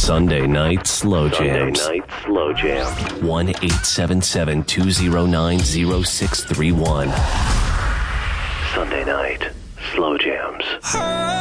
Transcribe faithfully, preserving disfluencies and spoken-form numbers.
Sunday Night Slow Jams. Sunday Night Slow Jam. one eight seven seven, two zero nine, zero six three one. Sunday Night Slow Jams.